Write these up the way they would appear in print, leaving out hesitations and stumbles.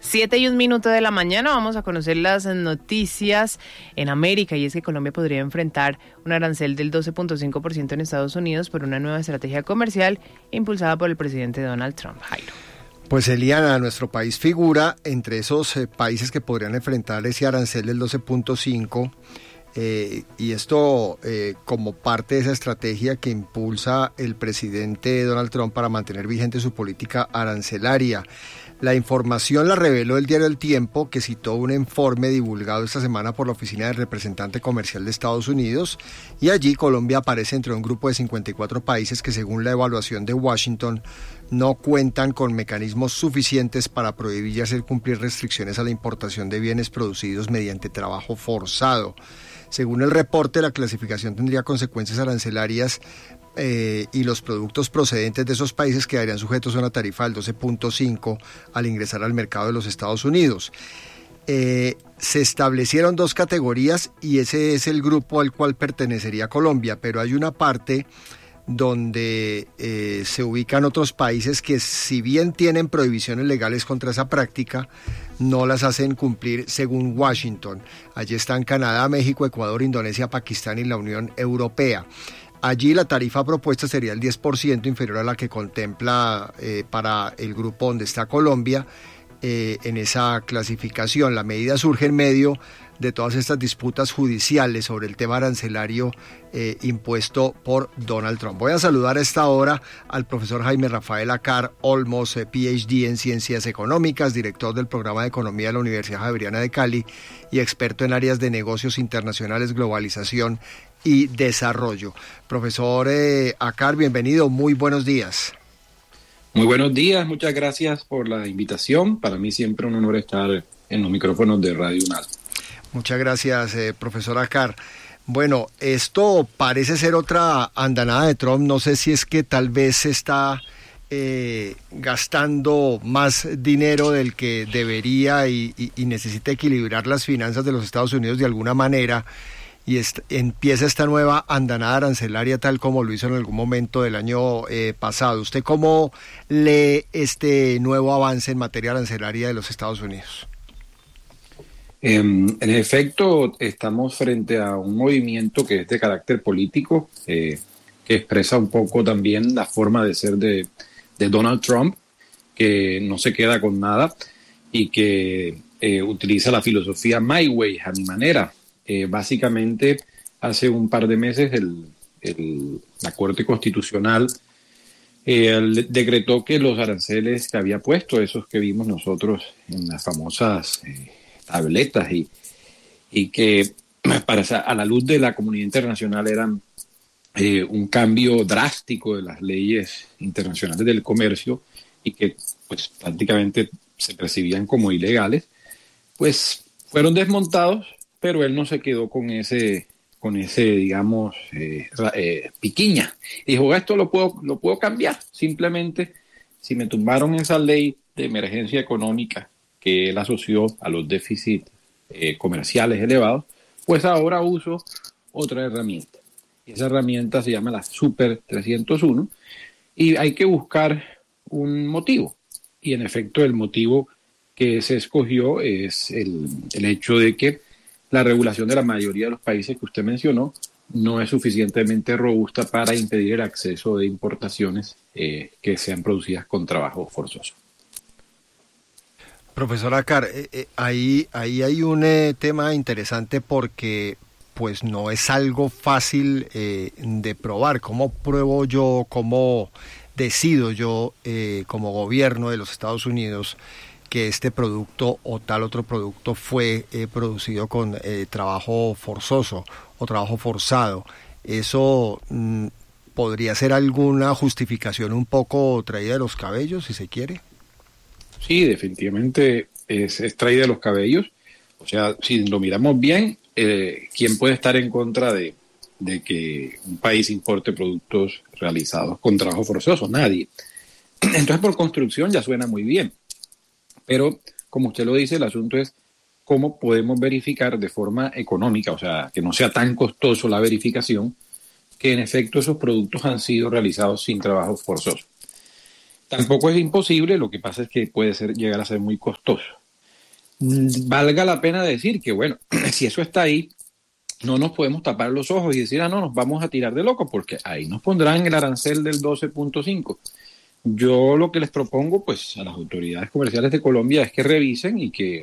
7:01 de la mañana, vamos a conocer las noticias en América, y es que Colombia podría enfrentar un arancel del 12.5% en Estados Unidos por una nueva estrategia comercial impulsada por el presidente Donald Trump. Jairo. Pues Eliana, nuestro país figura entre esos países que podrían enfrentar ese arancel del 12.5%. Y esto como parte de esa estrategia que impulsa el presidente Donald Trump para mantener vigente su política arancelaria. La información la reveló el diario El Tiempo, que citó un informe divulgado esta semana por la Oficina del Representante Comercial de Estados Unidos, y allí Colombia aparece entre un grupo de 54 países que, según la evaluación de Washington, no cuentan con mecanismos suficientes para prohibir y hacer cumplir restricciones a la importación de bienes producidos mediante trabajo forzado. Según el reporte, la clasificación tendría consecuencias arancelarias y los productos procedentes de esos países quedarían sujetos a una tarifa del 12.5 al ingresar al mercado de los Estados Unidos. Se establecieron dos categorías y ese es el grupo al cual pertenecería Colombia, pero hay una parte donde se ubican otros países que, si bien tienen prohibiciones legales contra esa práctica, no las hacen cumplir según Washington. Allí están Canadá, México, Ecuador, Indonesia, Pakistán y la Unión Europea. Allí la tarifa propuesta sería el 10% inferior a la que contempla para el grupo donde está Colombia en esa clasificación. La medida surge en medio de todas estas disputas judiciales sobre el tema arancelario impuesto por Donald Trump. Voy a saludar a esta hora al profesor Jaime Rafael Acar Olmos, PhD en Ciencias Económicas, director del programa de Economía de la Universidad Javeriana de Cali y experto en áreas de negocios internacionales, globalización y desarrollo. Profesor Acar, bienvenido, muy buenos días. Muy buenos días, muchas gracias por la invitación. Para mí siempre un honor estar en los micrófonos de Radio UNAL. Muchas gracias, profesor Acar. Bueno, esto parece ser otra andanada de Trump. No sé si es que tal vez se está gastando más dinero del que debería y necesita equilibrar las finanzas de los Estados Unidos de alguna manera, y empieza esta nueva andanada arancelaria tal como lo hizo en algún momento del año pasado. ¿Usted cómo lee este nuevo avance en materia arancelaria de los Estados Unidos? En efecto, estamos frente a un movimiento que es de carácter político, que expresa un poco también la forma de ser de Donald Trump, que no se queda con nada y que utiliza la filosofía My Way, a mi manera. Básicamente, hace un par de meses la Corte Constitucional decretó que los aranceles que había puesto, esos que vimos nosotros en las famosas tabletas y que a la luz de la comunidad internacional eran un cambio drástico de las leyes internacionales del comercio y que pues prácticamente se percibían como ilegales, pues fueron desmontados, pero él no se quedó con ese digamos piquiña. Dijo, esto lo puedo cambiar, simplemente si me tumbaron esa ley de emergencia económica que él asoció a los déficits comerciales elevados, pues ahora uso otra herramienta. Y esa herramienta se llama la Super 301 y hay que buscar un motivo. Y en efecto el motivo que se escogió es el hecho de que la regulación de la mayoría de los países que usted mencionó no es suficientemente robusta para impedir el acceso de importaciones que sean producidas con trabajo forzoso. Profesor Acar, ahí hay un tema interesante porque pues no es algo fácil de probar. ¿Cómo pruebo yo, cómo decido yo como gobierno de los Estados Unidos que este producto o tal otro producto fue producido con trabajo forzoso o trabajo forzado? Eso podría ser alguna justificación un poco traída de los cabellos, si se quiere. Sí, definitivamente es traída de los cabellos. O sea, si lo miramos bien, ¿quién puede estar en contra de que un país importe productos realizados con trabajo forzoso? Nadie. Entonces, por construcción ya suena muy bien. Pero, como usted lo dice, el asunto es cómo podemos verificar de forma económica, o sea, que no sea tan costoso la verificación, que en efecto esos productos han sido realizados sin trabajo forzoso. Tampoco es imposible, lo que pasa es que puede llegar a ser muy costoso. valga la pena decir que, bueno, si eso está ahí, no nos podemos tapar los ojos y decir, no, nos vamos a tirar de loco, porque ahí nos pondrán el arancel del 12.5. Yo lo que les propongo, pues, a las autoridades comerciales de Colombia es que revisen y que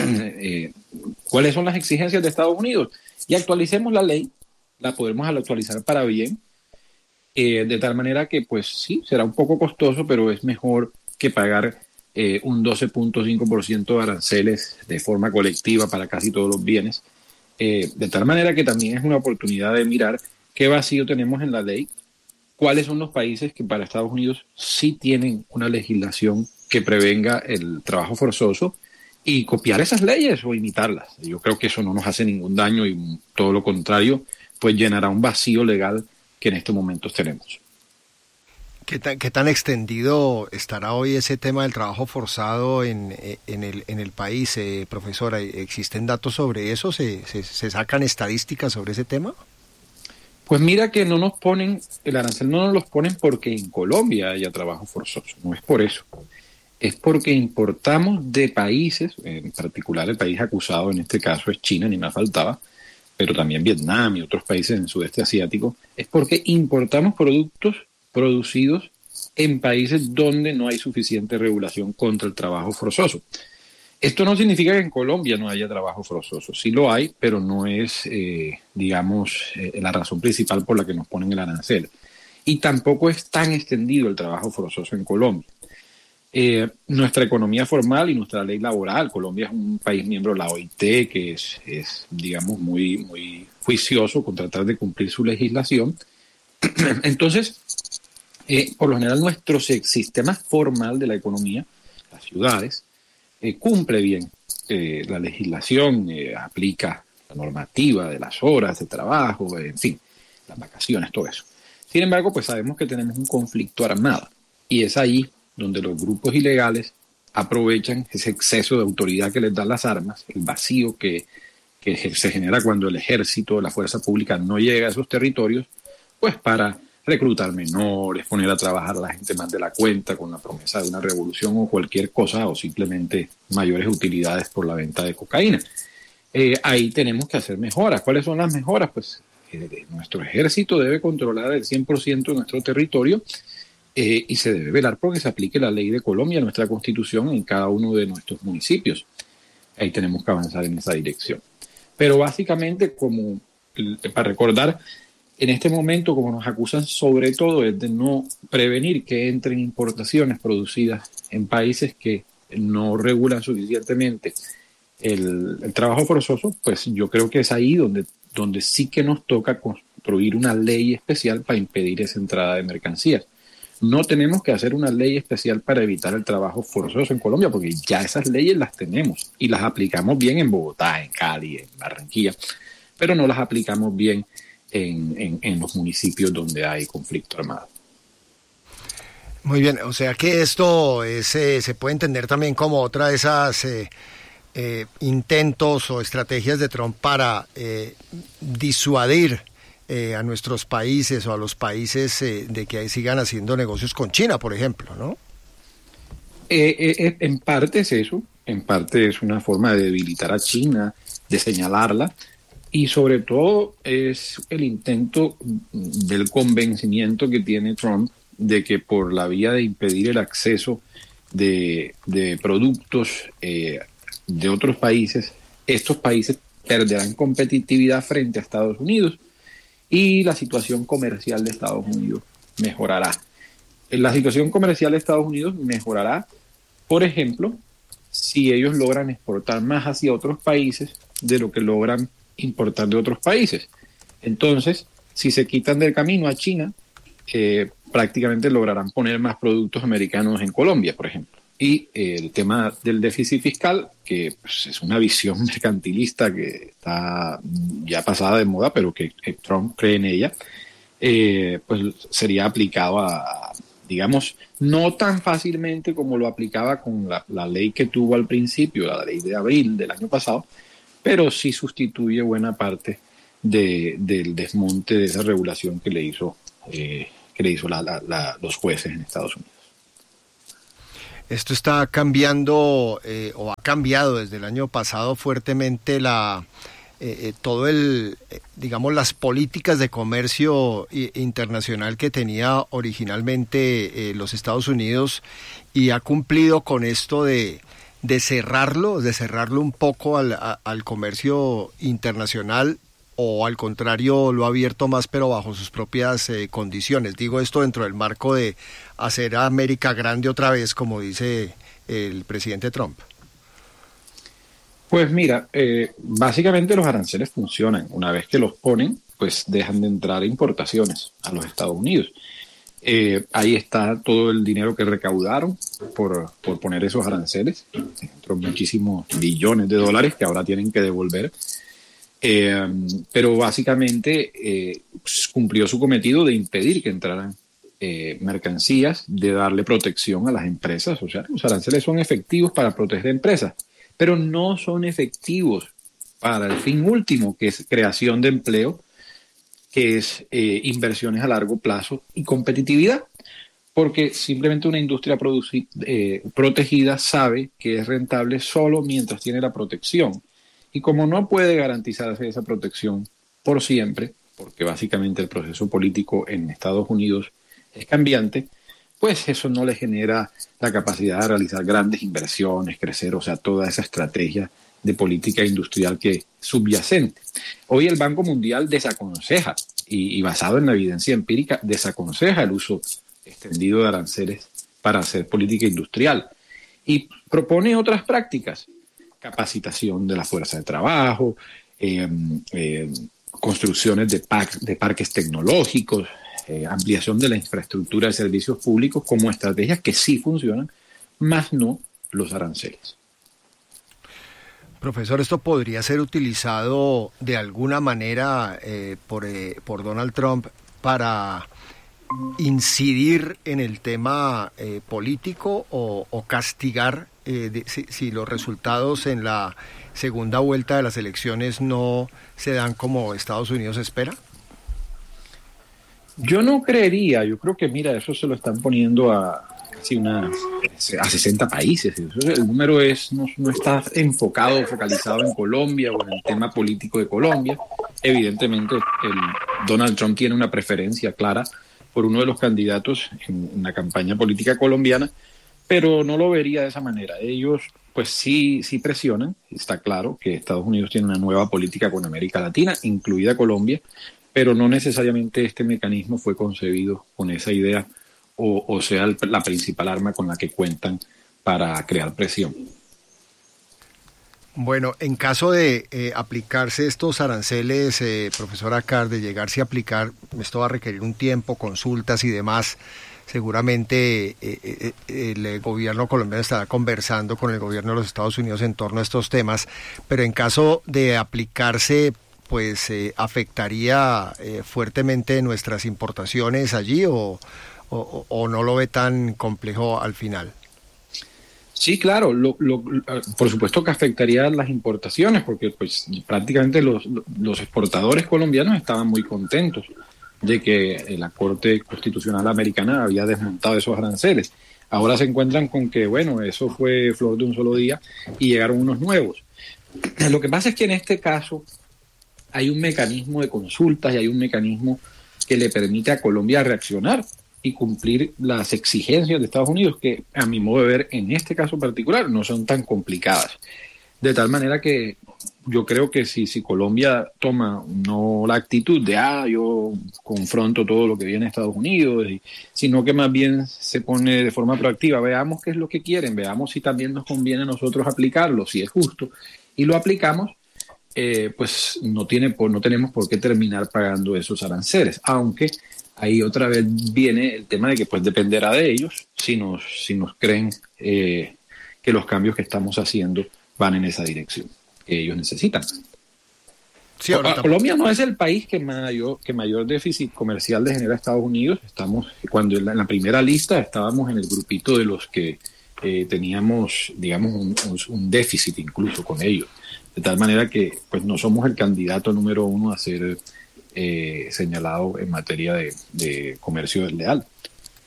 cuáles son las exigencias de Estados Unidos y actualicemos la ley. La podemos actualizar para bien, de tal manera que, pues, sí, será un poco costoso, pero es mejor que pagar un 12.5% de aranceles de forma colectiva para casi todos los bienes. De tal manera que también es una oportunidad de mirar qué vacío tenemos en la ley, cuáles son los países que para Estados Unidos sí tienen una legislación que prevenga el trabajo forzoso y copiar esas leyes o imitarlas. Yo creo que eso no nos hace ningún daño y todo lo contrario, pues llenará un vacío legal que en estos momentos tenemos. ¿Qué tan extendido estará hoy ese tema del trabajo forzado en el país, profesora? ¿Existen datos sobre eso? ¿Se sacan estadísticas sobre ese tema? Pues mira que no nos ponen, el arancel no nos los ponen porque en Colombia haya trabajo forzoso, no es por eso. Es porque importamos de países, en particular el país acusado en este caso es China, ni más faltaba, pero también Vietnam y otros países en el sudeste asiático, es porque importamos productos producidos en países donde no hay suficiente regulación contra el trabajo forzoso. Esto no significa que en Colombia no haya trabajo forzoso, sí lo hay, pero no es, la razón principal por la que nos ponen el arancel. Y tampoco es tan extendido el trabajo forzoso en Colombia. Nuestra economía formal y nuestra ley laboral, Colombia es un país miembro de la OIT que es digamos, muy, muy juicioso con tratar de cumplir su legislación. Entonces, por lo general nuestro sistema formal de la economía, las ciudades, cumple bien la legislación, aplica la normativa de las horas de trabajo, en fin, las vacaciones, todo eso. Sin embargo, pues sabemos que tenemos un conflicto armado y es ahí donde los grupos ilegales aprovechan ese exceso de autoridad que les dan las armas, el vacío que se genera cuando el ejército, la fuerza pública no llega a esos territorios, pues para reclutar menores, poner a trabajar a la gente más de la cuenta con la promesa de una revolución o cualquier cosa, o simplemente mayores utilidades por la venta de cocaína. Ahí tenemos que hacer mejoras. ¿Cuáles son las mejoras? Pues nuestro ejército debe controlar el 100% de nuestro territorio y se debe velar porque se aplique la ley de Colombia, nuestra constitución, en cada uno de nuestros municipios. Ahí tenemos que avanzar en esa dirección. Pero básicamente, como para recordar, en este momento, como nos acusan sobre todo, es de no prevenir que entren importaciones producidas en países que no regulan suficientemente el trabajo forzoso, pues yo creo que es ahí donde sí que nos toca construir una ley especial para impedir esa entrada de mercancías. No tenemos que hacer una ley especial para evitar el trabajo forzoso en Colombia, porque ya esas leyes las tenemos y las aplicamos bien en Bogotá, en Cali, en Barranquilla, pero no las aplicamos bien en los municipios donde hay conflicto armado. Muy bien, o sea que esto se puede entender también como otra de esas intentos o estrategias de Trump para disuadir a nuestros países o a los países de que sigan haciendo negocios con China, por ejemplo, ¿no? En parte es eso, en parte es una forma de debilitar a China, de señalarla, y sobre todo es el intento del convencimiento que tiene Trump de que por la vía de impedir el acceso de productos de otros países, estos países perderán competitividad frente a Estados Unidos y la situación comercial de Estados Unidos mejorará. La situación comercial de Estados Unidos mejorará, por ejemplo, si ellos logran exportar más hacia otros países de lo que logran importar de otros países. Entonces, si se quitan del camino a China, prácticamente lograrán poner más productos americanos en Colombia, por ejemplo. Y el tema del déficit fiscal, que pues, es una visión mercantilista que está ya pasada de moda, pero que Trump cree en ella, pues sería aplicado a, digamos, no tan fácilmente como lo aplicaba con la ley que tuvo al principio, la ley de abril del año pasado, pero sí sustituye buena parte del desmonte de esa regulación que le hizo los jueces en Estados Unidos. Esto está cambiando o ha cambiado desde el año pasado fuertemente digamos, las políticas de comercio internacional que tenía originalmente los Estados Unidos, y ha cumplido con esto de cerrarlo un poco al comercio internacional, o al contrario lo ha abierto más pero bajo sus propias condiciones. Digo esto dentro del marco de hacer a América grande otra vez, como dice el presidente Trump. Pues mira, básicamente los aranceles funcionan. Una vez que los ponen, pues dejan de entrar importaciones a los Estados Unidos. Ahí está todo el dinero que recaudaron por poner esos aranceles, muchísimos billones de dólares que ahora tienen que devolver. Pero básicamente cumplió su cometido de impedir que entraran mercancías, de darle protección a las empresas. O sea, los aranceles son efectivos para proteger empresas, pero no son efectivos para el fin último, que es creación de empleo, que es inversiones a largo plazo y competitividad, porque simplemente una industria protegida sabe que es rentable solo mientras tiene la protección. Y como no puede garantizarse esa protección por siempre, porque básicamente el proceso político en Estados Unidos es cambiante, pues eso no le genera la capacidad de realizar grandes inversiones, crecer, o sea, toda esa estrategia de política industrial que es subyacente. Hoy el Banco Mundial desaconseja, y basado en la evidencia empírica, desaconseja el uso extendido de aranceles para hacer política industrial y propone otras prácticas: capacitación de la fuerza de trabajo, construcciones de parques tecnológicos, ampliación de la infraestructura de servicios públicos como estrategias que sí funcionan, más no los aranceles. Profesor, ¿esto podría ser utilizado de alguna manera por Donald Trump para incidir en el tema político o castigar si los resultados en la segunda vuelta de las elecciones no se dan como Estados Unidos espera? Yo no creería. Yo creo que, mira, eso se lo están poniendo a casi a 60 países. El número no está focalizado en Colombia o en el tema político de Colombia. Evidentemente, Donald Trump tiene una preferencia clara por uno de los candidatos en la campaña política colombiana, pero no lo vería de esa manera. Ellos, pues sí presionan. Está claro que Estados Unidos tiene una nueva política con América Latina, incluida Colombia, pero no necesariamente este mecanismo fue concebido con esa idea o sea la principal arma con la que cuentan para crear presión. Bueno, en caso de aplicarse estos aranceles, profesor Acar, de llegarse a aplicar, esto va a requerir un tiempo, consultas y demás. Seguramente el gobierno colombiano estará conversando con el gobierno de los Estados Unidos en torno a estos temas, pero en caso de aplicarse, pues afectaría fuertemente nuestras importaciones allí o no lo ve tan complejo al final. Sí, claro, por supuesto que afectaría las importaciones, porque pues prácticamente los exportadores colombianos estaban muy contentos de que la Corte Constitucional Americana había desmontado esos aranceles. Ahora se encuentran con que, bueno, eso fue flor de un solo día y llegaron unos nuevos. Lo que pasa es que en este caso hay un mecanismo de consultas y hay un mecanismo que le permite a Colombia reaccionar y cumplir las exigencias de Estados Unidos, que a mi modo de ver en este caso particular no son tan complicadas. De tal manera que yo creo que si Colombia toma no la actitud de yo confronto todo lo que viene de Estados Unidos, sino que más bien se pone de forma proactiva, veamos qué es lo que quieren, veamos si también nos conviene a nosotros aplicarlo, si es justo, y lo aplicamos, pues no tenemos por qué terminar pagando esos aranceles, aunque ahí otra vez viene el tema de que pues dependerá de ellos si nos creen que los cambios que estamos haciendo van en esa dirección que ellos necesitan. Sí, Colombia no es el país que mayor déficit comercial le genera a Estados Unidos. Cuando en la primera lista estábamos en el grupito de los que teníamos, digamos, un déficit incluso con ellos. De tal manera que pues no somos el candidato número uno a ser señalado en materia de comercio desleal.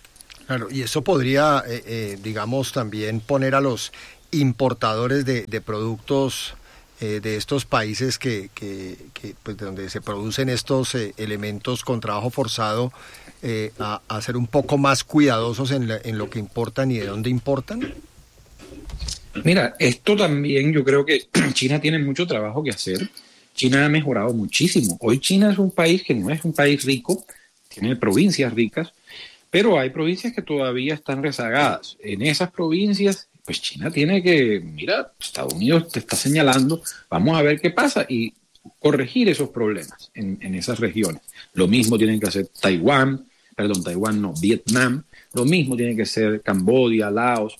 Claro, y eso podría, digamos, también poner a los importadores de productos de estos países pues, donde se producen estos elementos con trabajo forzado, a ser un poco más cuidadosos en lo que importan y de dónde importan. Mira, esto también yo creo que China tiene mucho trabajo que hacer. China ha mejorado muchísimo. Hoy China es un país que no es un país rico, tiene provincias ricas, pero hay provincias que todavía están rezagadas. En esas provincias, pues China tiene que, mira, Estados Unidos te está señalando, vamos a ver qué pasa y corregir esos problemas en esas regiones. Lo mismo tienen que hacer Taiwán no, Vietnam, lo mismo tiene que hacer Camboya, Laos,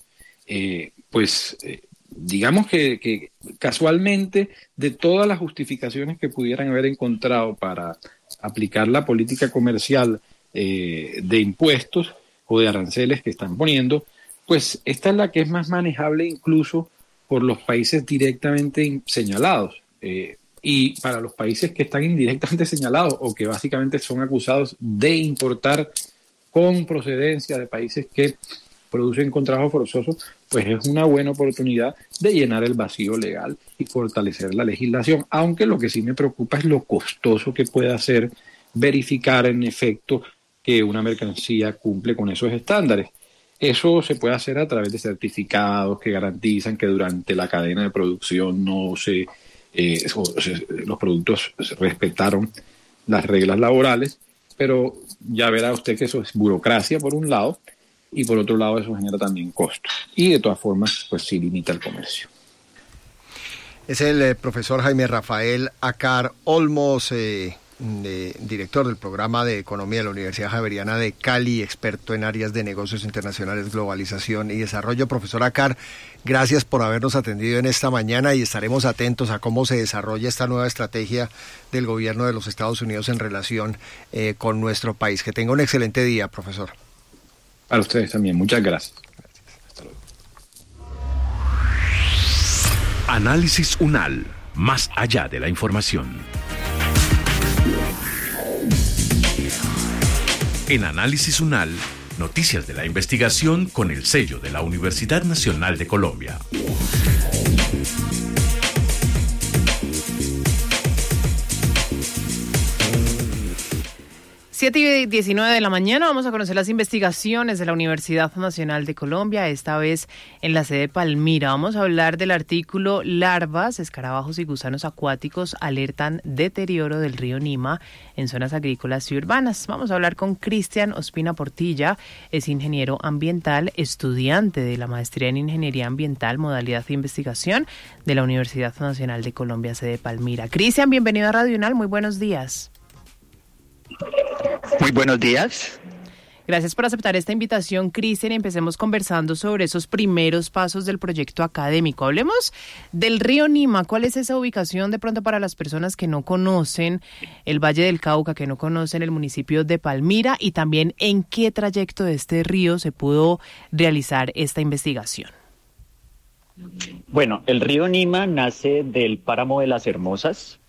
digamos que casualmente de todas las justificaciones que pudieran haber encontrado para aplicar la política comercial de impuestos o de aranceles que están poniendo, pues esta es la que es más manejable incluso por los países directamente señalados. Y para los países que están indirectamente señalados o que básicamente son acusados de importar con procedencia de países que producen con trabajo forzoso, pues es una buena oportunidad de llenar el vacío legal y fortalecer la legislación, aunque lo que sí me preocupa es lo costoso que puede ser verificar en efecto que una mercancía cumple con esos estándares. Eso se puede hacer a través de certificados que garantizan que durante la cadena de producción los productos respetaron las reglas laborales, pero ya verá usted que eso es burocracia por un lado, y por otro lado eso genera también costos. Y de todas formas, pues sí limita el comercio. Es el profesor Jaime Rafael Acar Olmos, director del programa de Economía de la Universidad Javeriana de Cali, experto en áreas de negocios internacionales, globalización y desarrollo. Profesor Acar, gracias por habernos atendido en esta mañana y estaremos atentos a cómo se desarrolla esta nueva estrategia del gobierno de los Estados Unidos en relación con nuestro país. Que tenga un excelente día, profesor. Para ustedes también, muchas gracias. Hasta luego. Análisis UNAL, más allá de la información. En Análisis UNAL, noticias de la investigación con el sello de la Universidad Nacional de Colombia. 7:19 de la mañana vamos a conocer las investigaciones de la Universidad Nacional de Colombia, esta vez en la sede de Palmira. Vamos a hablar del artículo Larvas, escarabajos y gusanos acuáticos alertan deterioro del río Nima en zonas agrícolas y urbanas. Vamos a hablar con Cristian Ospina Portilla, es ingeniero ambiental, estudiante de la maestría en Ingeniería Ambiental, modalidad de investigación de la Universidad Nacional de Colombia, sede de Palmira. Cristian, bienvenido a Radio UNAL, muy buenos días. Muy buenos días. Gracias por aceptar esta invitación, Cristian, y empecemos conversando sobre esos primeros pasos del proyecto académico. Hablemos del río Nima. ¿Cuál es esa ubicación de pronto para las personas que no conocen el Valle del Cauca, que no conocen el municipio de Palmira, y también en qué trayecto de este río se pudo realizar esta investigación? Bueno, el río Nima nace del páramo de Las Hermosas,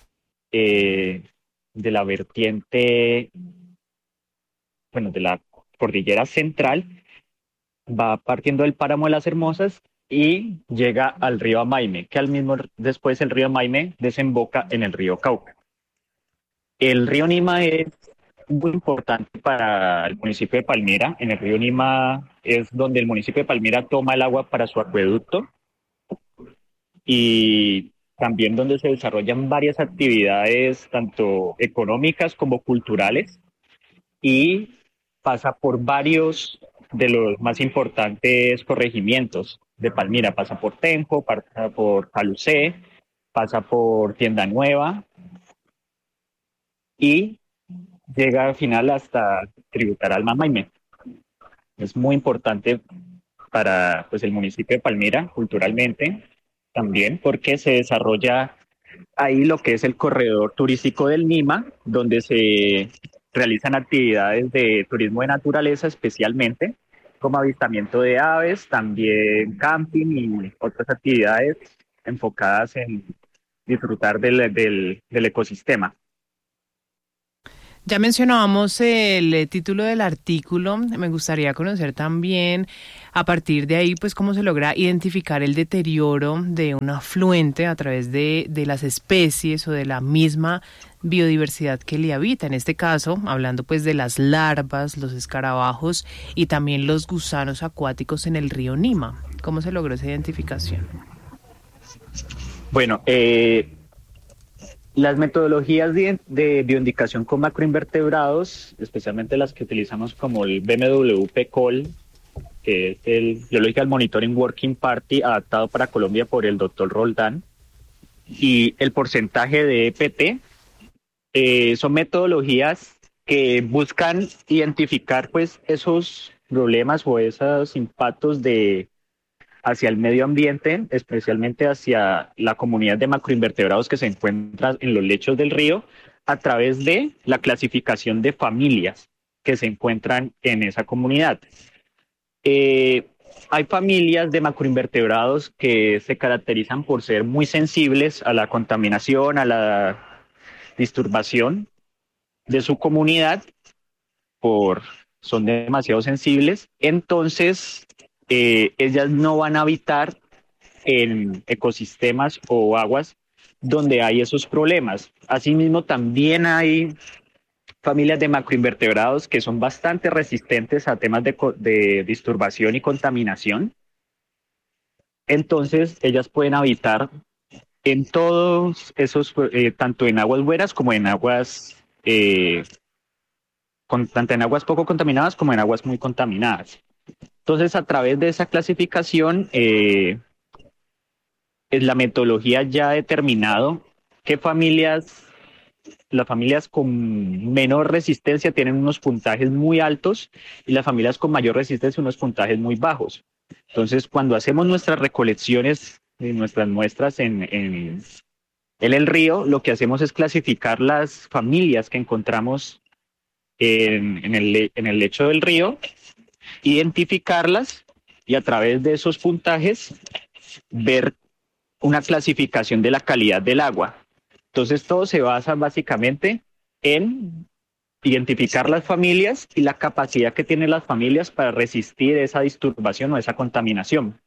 de la vertiente, de la cordillera central, va partiendo del páramo de Las Hermosas y llega al río Amaime, que después el río Amaime desemboca en el río Cauca. El río Nima es muy importante para el municipio de Palmira. En el río Nima es donde el municipio de Palmira toma el agua para su acueducto y también donde se desarrollan varias actividades, tanto económicas como culturales, y pasa por varios de los más importantes corregimientos de Palmira. Pasa por Tenjo, pasa por Calucé, pasa por Tienda Nueva y llega al final hasta tributar al Mamaime. Es muy importante para el municipio de Palmira culturalmente también, porque se desarrolla ahí lo que es el corredor turístico del Nima, donde se realizan actividades de turismo de naturaleza, especialmente como avistamiento de aves, también camping y otras actividades enfocadas en disfrutar del ecosistema. Ya mencionábamos el título del artículo. Me gustaría conocer también, a partir de ahí, pues cómo se logra identificar el deterioro de un afluente a través de las especies o de la misma biodiversidad que le habita. En este caso, hablando pues de las larvas, los escarabajos y también los gusanos acuáticos en el río Nima. ¿Cómo se logró esa identificación? Bueno, las metodologías de bioindicación con macroinvertebrados, especialmente las que utilizamos como el BMWP-COL, que es el Biological Monitoring Working Party adaptado para Colombia por el doctor Roldán, y el porcentaje de EPT, son metodologías que buscan identificar pues esos problemas o esos impactos hacia el medio ambiente, especialmente hacia la comunidad de macroinvertebrados que se encuentra en los lechos del río, a través de la clasificación de familias que se encuentran en esa comunidad. Hay familias de macroinvertebrados que se caracterizan por ser muy sensibles a la contaminación, a la disturbación de su comunidad, son demasiado sensibles, entonces ellas no van a habitar en ecosistemas o aguas donde hay esos problemas. Asimismo, también hay familias de macroinvertebrados que son bastante resistentes a temas de disturbación y contaminación. Entonces, ellas pueden habitar en todos esos, tanto en aguas buenas como en aguas, tanto en aguas poco contaminadas como en aguas muy contaminadas. Entonces, a través de esa clasificación, la metodología ya ha determinado qué las familias con menor resistencia tienen unos puntajes muy altos y las familias con mayor resistencia unos puntajes muy bajos. Entonces, cuando hacemos nuestras recolecciones y nuestras muestras en el río, lo que hacemos es clasificar las familias que encontramos en el lecho del río, identificarlas y a través de esos puntajes ver una clasificación de la calidad del agua. Entonces todo se basa básicamente en identificar las familias y la capacidad que tienen las familias para resistir esa disturbación o esa contaminación.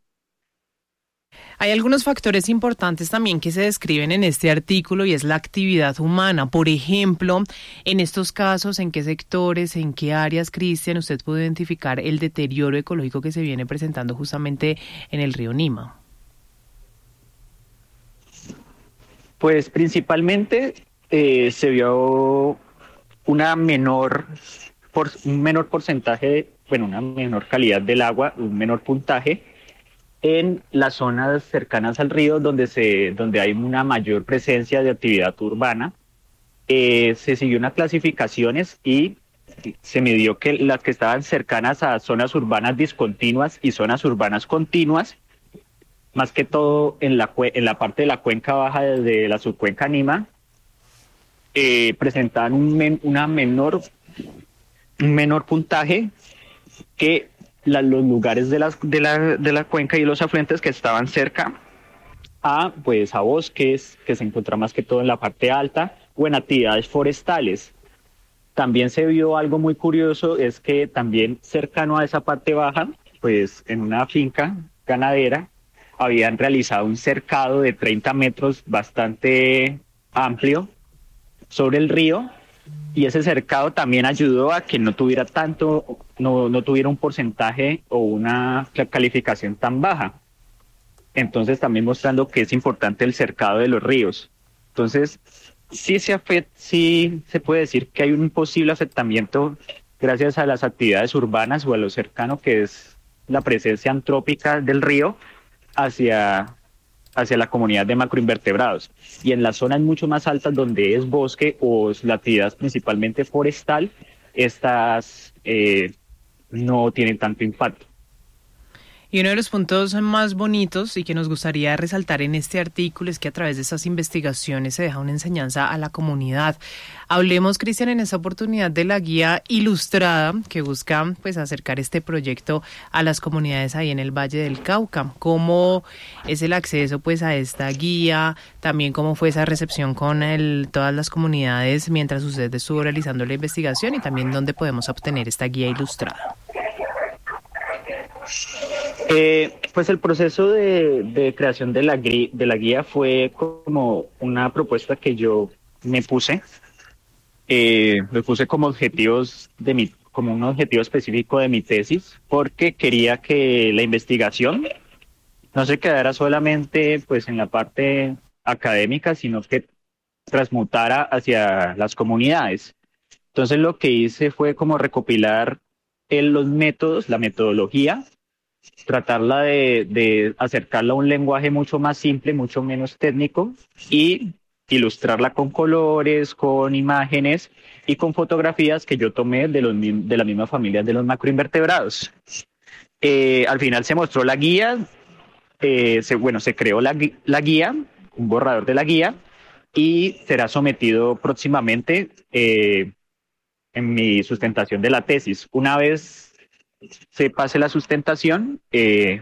Hay algunos factores importantes también que se describen en este artículo y es la actividad humana. Por ejemplo, en estos casos, ¿en qué sectores, en qué áreas, Cristian, usted puede identificar el deterioro ecológico que se viene presentando justamente en el río Nima? Pues principalmente se vio un menor porcentaje, una menor calidad del agua, un menor puntaje en las zonas cercanas al río donde hay una mayor presencia de actividad urbana. Se siguió unas clasificaciones y se midió que las que estaban cercanas a zonas urbanas discontinuas y zonas urbanas continuas, más que todo en la parte de la cuenca baja de la subcuenca Nima, presentaban un menor puntaje que los lugares de la cuenca y los afluentes que estaban cerca a bosques, que se encuentran más que todo en la parte alta, o en actividades forestales. También se vio algo muy curioso, es que también cercano a esa parte baja, pues en una finca ganadera, habían realizado un cercado de 30 metros bastante amplio sobre el río, y ese cercado también ayudó a que no tuviera no tuviera un porcentaje o una calificación tan baja. Entonces también mostrando que es importante el cercado de los ríos. Entonces sí se puede decir que hay un posible afectamiento gracias a las actividades urbanas o a lo cercano que es la presencia antrópica del río hacia la comunidad de macroinvertebrados. Y en las zonas mucho más altas donde es bosque o la actividad principalmente forestal, estas no tienen tanto impacto. Y uno de los puntos más bonitos y que nos gustaría resaltar en este artículo es que a través de esas investigaciones se deja una enseñanza a la comunidad. Hablemos, Cristian, en esta oportunidad de la guía ilustrada que busca pues acercar este proyecto a las comunidades ahí en el Valle del Cauca. ¿Cómo es el acceso pues a esta guía? También cómo fue esa recepción con todas las comunidades mientras usted estuvo realizando la investigación y también dónde podemos obtener esta guía ilustrada. Pues el proceso de creación de la guía fue como una propuesta que yo me puse. Me puse como objetivos como un objetivo específico de mi tesis, porque quería que la investigación no se quedara solamente pues en la parte académica, sino que transmutara hacia las comunidades. Entonces lo que hice fue como recopilar los métodos, la metodología, tratarla de acercarla a un lenguaje mucho más simple, mucho menos técnico, y ilustrarla con colores, con imágenes y con fotografías que yo tomé de la misma familia de los macroinvertebrados. Al final se mostró la guía, se creó la guía, un borrador de la guía, y será sometido próximamente en mi sustentación de la tesis. Una vez se pase la sustentación, se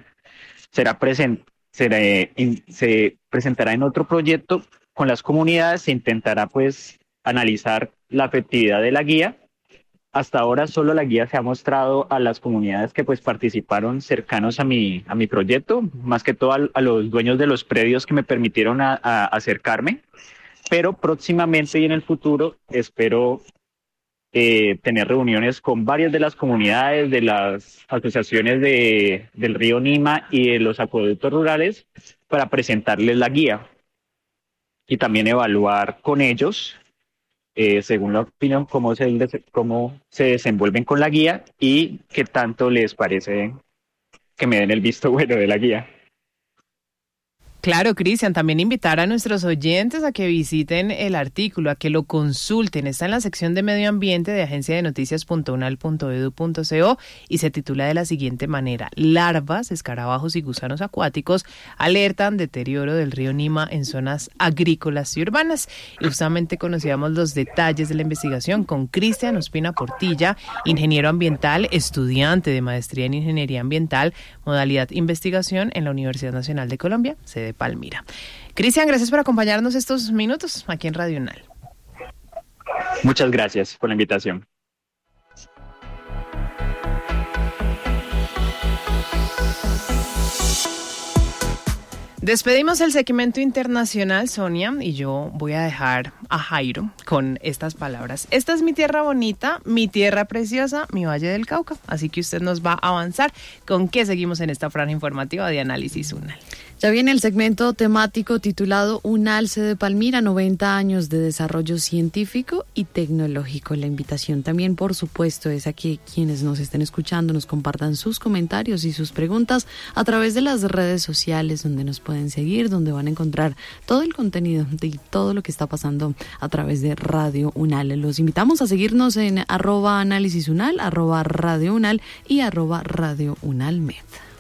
presentará en otro proyecto con las comunidades. Se intentará pues analizar la efectividad de la guía. Hasta ahora solo la guía se ha mostrado a las comunidades que pues participaron cercanos a mi proyecto, más que todo a los dueños de los predios que me permitieron a acercarme, pero próximamente y en el futuro espero tener reuniones con varias de las comunidades, de las asociaciones del río Nima y de los acueductos rurales para presentarles la guía y también evaluar con ellos, según la opinión, cómo se desenvuelven con la guía y qué tanto les parece que me den el visto bueno de la guía. Claro, Cristian, también invitar a nuestros oyentes a que visiten el artículo, a que lo consulten. Está en la sección de Medio Ambiente de agenciadenoticias.unal.edu.co y se titula de la siguiente manera: larvas, escarabajos y gusanos acuáticos alertan deterioro del río Nima en zonas agrícolas y urbanas. Y justamente conocíamos los detalles de la investigación con Cristian Ospina Portilla, ingeniero ambiental, estudiante de maestría en ingeniería ambiental, modalidad investigación en la Universidad Nacional de Colombia, sede Palmira. Cristian, gracias por acompañarnos estos minutos aquí en Radio UNAL. Muchas gracias por la invitación. Despedimos el segmento internacional, Sonia, y yo voy a dejar a Jairo con estas palabras. Esta es mi tierra bonita, mi tierra preciosa, mi Valle del Cauca. Así que usted nos va a avanzar. ¿Con qué seguimos en esta franja informativa de Análisis UNAL? Ya viene el segmento temático titulado UNAL sede Palmira, 90 años de desarrollo científico y tecnológico. La invitación también, por supuesto, es a que quienes nos estén escuchando nos compartan sus comentarios y sus preguntas a través de las redes sociales, donde nos pueden seguir, donde van a encontrar todo el contenido de todo lo que está pasando a través de Radio UNAL. Los invitamos a seguirnos en @análisis UNAL, @Radio UNAL y @Radio UNAL Med.